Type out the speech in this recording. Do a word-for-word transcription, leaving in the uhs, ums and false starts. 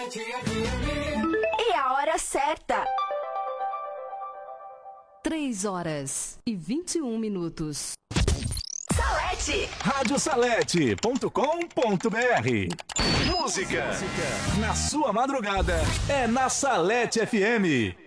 E a hora certa. Três horas e vinte e um minutos. Salete. rádio salete ponto com ponto br. Música na sua madrugada é na Salete F M.